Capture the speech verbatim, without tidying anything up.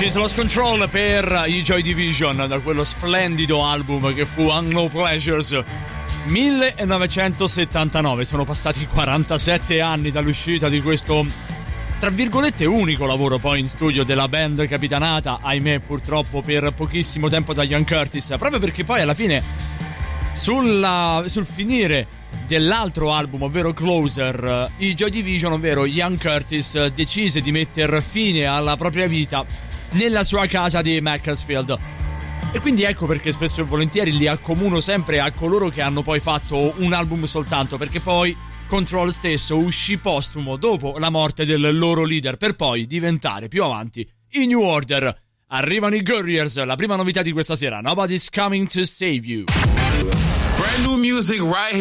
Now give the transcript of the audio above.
She's Lost Control per i Joy Division, da quello splendido album che fu Unknown Pleasures millenovecentosettantanove. Sono passati quarantasette anni dall'uscita di questo, tra virgolette, unico lavoro poi in studio della band, capitanata, ahimè purtroppo per pochissimo tempo, da Ian Curtis, proprio perché poi alla fine sulla, sul finire dell'altro album, ovvero Closer, i Joy Division, ovvero Ian Curtis, decise di mettere fine alla propria vita nella sua casa di Macclesfield. E quindi ecco perché spesso e volentieri li accomuno sempre a coloro che hanno poi fatto un album soltanto, perché poi Control stesso uscì postumo dopo la morte del loro leader, per poi diventare più avanti i New Order. Arrivano i Guerriers, la prima novità di questa sera, Nobody's Coming to Save You. Brand new music right here.